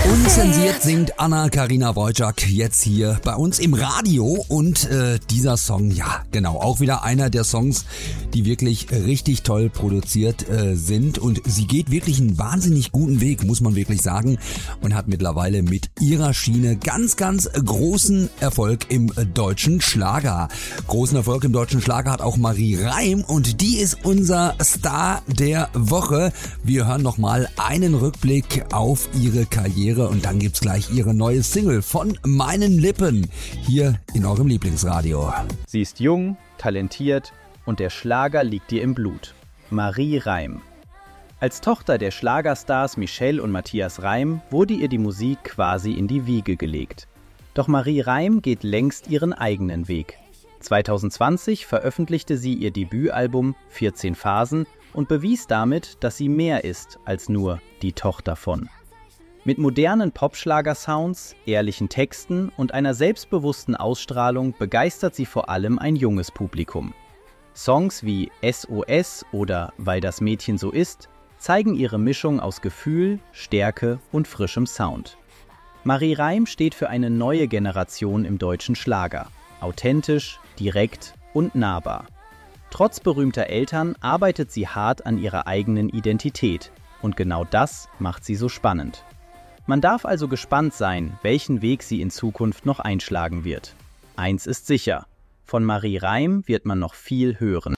Unzensiert singt Anna-Karina Wojcik jetzt hier bei uns im Radio und dieser Song, ja genau, auch wieder einer der Songs, die wirklich richtig toll produziert sind und sie geht wirklich einen wahnsinnig guten Weg, muss man wirklich sagen, und hat mittlerweile mit ihrer Schiene ganz, ganz großen Erfolg im deutschen Schlager. Großen Erfolg im deutschen Schlager hat auch Marie Reim und die ist unser Star der Woche. Wir hören nochmal einen Rückblick auf ihre Karriere und dann gibt's gleich ihre neue Single von meinen Lippen hier in eurem Lieblingsradio. Sie ist jung, talentiert und der Schlager liegt ihr im Blut. Marie Reim. Als Tochter der Schlagerstars Michelle und Matthias Reim wurde ihr die Musik quasi in die Wiege gelegt. Doch Marie Reim geht längst ihren eigenen Weg. 2020 veröffentlichte sie ihr Debütalbum 14 Phasen und bewies damit, dass sie mehr ist als nur die Tochter von. Mit modernen Popschlager-Sounds, ehrlichen Texten und einer selbstbewussten Ausstrahlung begeistert sie vor allem ein junges Publikum. Songs wie SOS oder Weil das Mädchen so ist zeigen ihre Mischung aus Gefühl, Stärke und frischem Sound. Marie Reim steht für eine neue Generation im deutschen Schlager. Authentisch, direkt und nahbar. Trotz berühmter Eltern arbeitet sie hart an ihrer eigenen Identität und genau das macht sie so spannend. Man darf also gespannt sein, welchen Weg sie in Zukunft noch einschlagen wird. Eins ist sicher, von Marie Reim wird man noch viel hören.